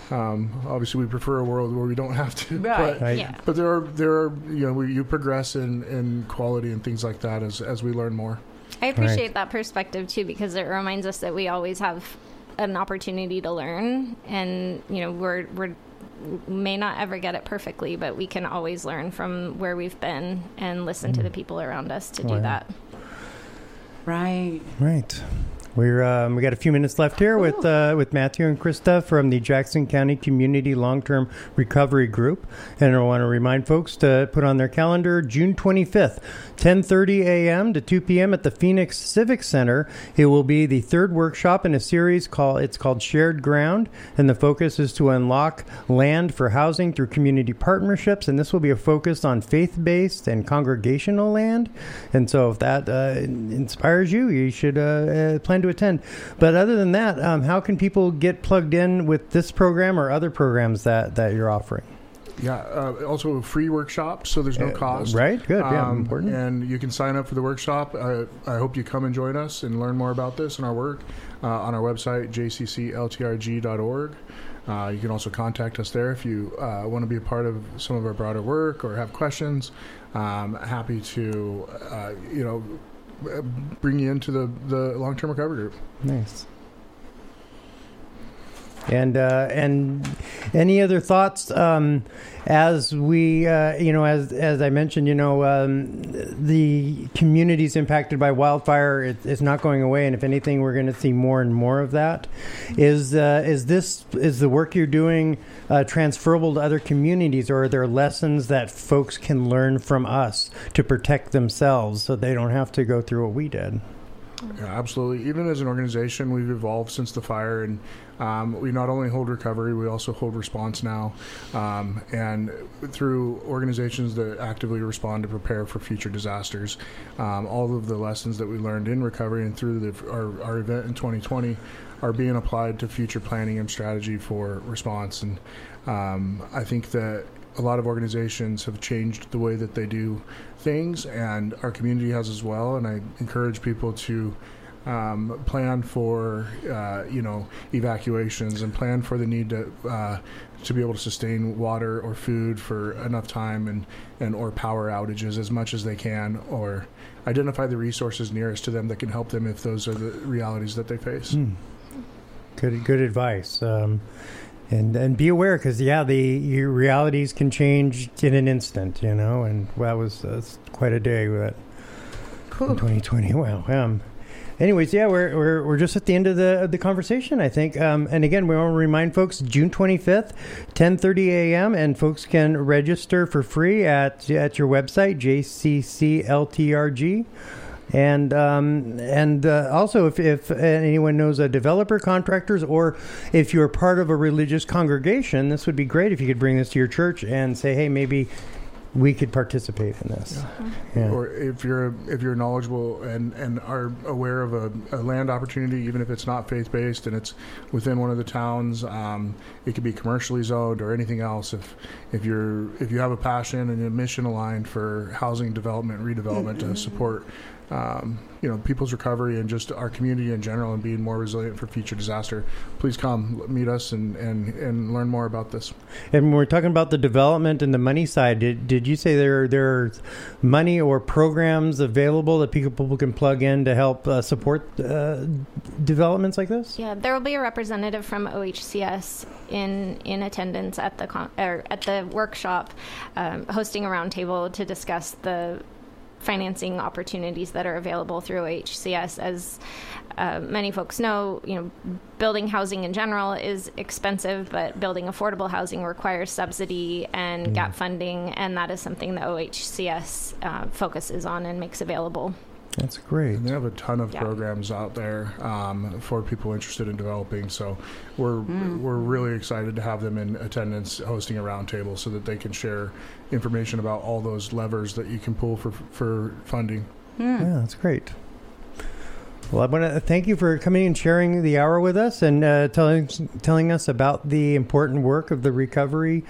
Obviously, we prefer a world where we don't have to. Right. But, Yeah. but there are you progress in quality and things like that as we learn more. I appreciate that perspective too, because it reminds us that we always have an opportunity to learn, and we may not ever get it perfectly, but we can always learn from where we've been and listen to the people around us to do that. Right. We got a few minutes left here with Matthew and Krista from the Jackson County Community Long-Term Recovery Group, and I want to remind folks to put on their calendar June 25th, 10:30 a.m. to 2 p.m. at the Phoenix Civic Center. It will be the third workshop in a series called Shared Ground, and the focus is to unlock land for housing through community partnerships, and this will be a focus on faith-based and congregational land. And so if that inspires you, you should plan to attend. But other than that, how can people get plugged in with this program or other programs that you're offering? Yeah, also a free workshop, so there's no cost. Right, good, yeah, important. And you can sign up for the workshop. I hope you come and join us and learn more about this and our work on our website, jccltrg.org. You can also contact us there if you want to be a part of some of our broader work or have questions. Happy to, bring you into the long-term recovery group. Nice. And any other thoughts as we, as I mentioned, the communities impacted by wildfire, it's not going away, and if anything, we're going to see more and more of that. Is the work you're doing transferable to other communities, or are there lessons that folks can learn from us to protect themselves so they don't have to go through what we did? Yeah, absolutely. Even as an organization, we've evolved since the fire, and we not only hold recovery, we also hold response now. And through organizations that actively respond to prepare for future disasters, all of the lessons that we learned in recovery and through our event in 2020 are being applied to future planning and strategy for response. And I think that a lot of organizations have changed the way that they do things, and our community has as well. And I encourage people to plan for evacuations and plan for the need to be able to sustain water or food for enough time and or power outages as much as they can, or identify the resources nearest to them that can help them if those are the realities that they face. Good advice. And be aware, because your realities can change in an instant, and that's quite a day with that in 2020. Wow. Anyways, we're just at the end of the conversation, I think. And again, we want to remind folks, June 25th, 10:30 a.m., and folks can register for free at your website, JCCLTRG. And also, if anyone knows developer contractors, or if you're part of a religious congregation, this would be great if you could bring this to your church and say, hey, maybe we could participate in this. Yeah. Or if you're knowledgeable and are aware of a land opportunity, even if it's not faith-based and it's within one of the towns, it could be commercially zoned or anything else. If you have a passion and a mission aligned for housing development, redevelopment to support people's recovery and just our community in general and being more resilient for future disaster, please come meet us and learn more about this. And when we're talking about the development and the money side, did you say there are money or programs available that people can plug in to help support developments like this? Yeah, there will be a representative from OHCS in attendance at the workshop, hosting a roundtable to discuss the financing opportunities that are available through HCS. As many folks know, building housing in general is expensive, but building affordable housing requires subsidy and gap funding, and that is something that OHCS focuses on and makes available. That's great. And they have a ton of programs out there for people interested in developing. So we're really excited to have them in attendance, hosting a roundtable so that they can share information about all those levers that you can pull for funding. Yeah, that's great. Well, I want to thank you for coming and sharing the hour with us and telling us about the important work of the recovery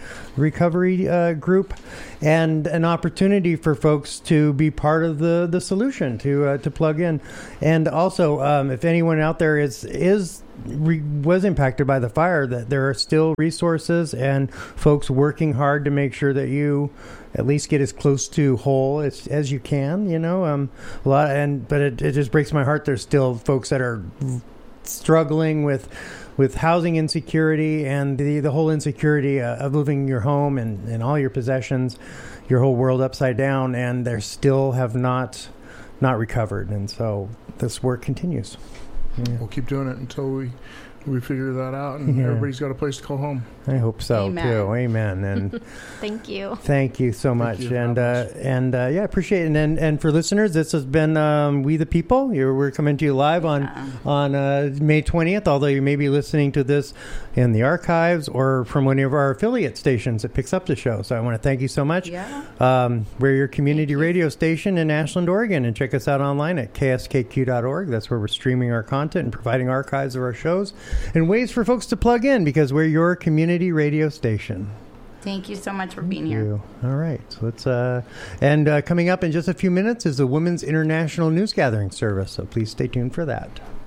group, and an opportunity for folks to be part of the solution, to plug in. And also, if anyone out there is was impacted by the fire, that there are still resources and folks working hard to make sure that you at least get as close to whole as you can. But it just breaks my heart. There's still folks that are struggling with housing insecurity and the whole insecurity of moving your home and all your possessions, your whole world upside down, and they still have not recovered. And so this work continues. Yeah. We'll keep doing it until we figure that out, and everybody's got a place to call home. I hope so. Amen. Too. Amen. And Thank you. thank you so much. you for And having us. yeah, appreciate it. And for listeners, this has been We the People. We're coming to you live on May 20th, although you may be listening to this in the archives or from one of our affiliate stations that picks up the show. So I want to thank you so much. Yeah. We're your community radio station in Ashland, Oregon, and check us out online at kskq.org. That's where we're streaming our content and providing archives of our shows and ways for folks to plug in, because we're your community radio station. Thank you so much for being here. You. All right. So let's coming up in just a few minutes is the Women's International News Gathering Service. So please stay tuned for that.